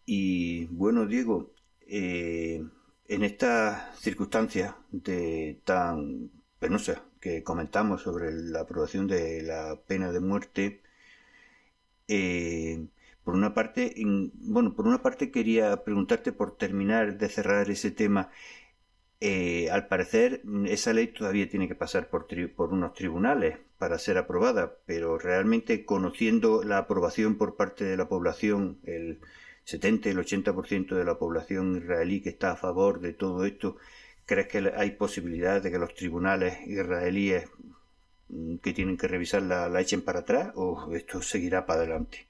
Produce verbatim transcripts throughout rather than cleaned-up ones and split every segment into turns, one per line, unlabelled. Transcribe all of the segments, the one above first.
Y bueno, Diego, eh, en estas circunstancias de tan penosas que comentamos sobre la aprobación de la pena de muerte, eh, por una parte, en- bueno, por una parte quería preguntarte por terminar de cerrar ese tema. Eh, al parecer, esa ley todavía tiene que pasar por, tri- por unos tribunales para ser aprobada, pero realmente conociendo la aprobación por parte de la población, el setenta y el ochenta por ciento de la población israelí que está a favor de todo esto, ¿crees que hay posibilidad de que los tribunales israelíes mm, que tienen que revisar la, la echen para atrás o esto seguirá para adelante?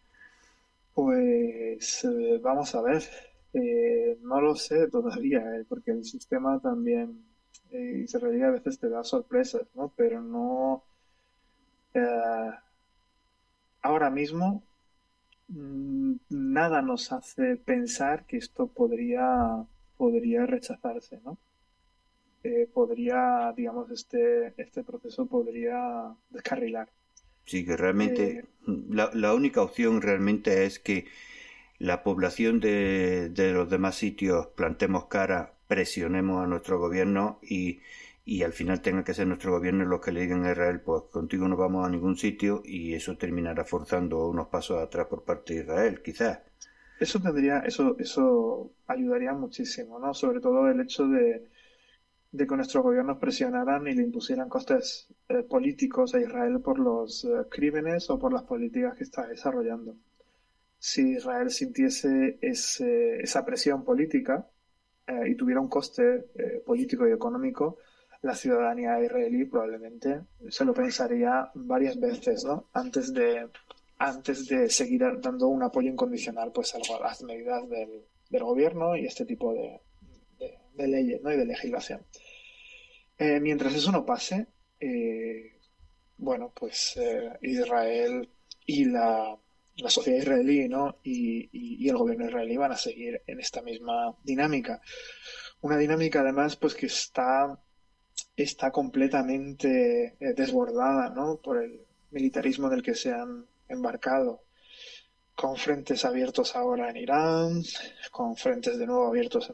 Pues eh, vamos a ver. Eh, no lo sé todavía, eh, porque el sistema también eh, israelí a veces te da sorpresas, ¿no? Pero no. eh, Ahora mismo mm, nada nos hace pensar que esto podría, podría rechazarse, ¿no? Eh, podría, digamos, este, este proceso podría descarrilar.
Sí, que realmente
Eh,
mm, la, la única opción realmente es que la población de, de los demás sitios plantemos cara, presionemos a nuestro gobierno y, y al final tenga que ser nuestro gobierno los que le digan a Israel, pues contigo no vamos a ningún sitio y eso terminará forzando unos pasos atrás por parte de Israel, quizás.
Eso tendría, eso, eso ayudaría muchísimo, ¿no? Sobre todo el hecho de, de que nuestros gobiernos presionaran y le impusieran costes eh, políticos a Israel por los eh, crímenes o por las políticas que está desarrollando. Si Israel sintiese ese- esa presión política eh, y tuviera un coste eh, político y económico, la ciudadanía israelí probablemente se lo pensaría varias veces, ¿no? Antes de, antes de seguir dando un apoyo incondicional pues, a las medidas del, del gobierno y este tipo de, de- de leyes, ¿no? Y de legislación. Eh, mientras eso no pase, eh, bueno, pues eh, Israel y la, la sociedad israelí, ¿no? Y, y- y el gobierno israelí van a seguir en esta misma dinámica. Una dinámica además pues que está, está completamente eh, desbordada, ¿no? Por el militarismo en el que se han embarcado, con frentes abiertos ahora en Irán, con frentes de nuevo abiertos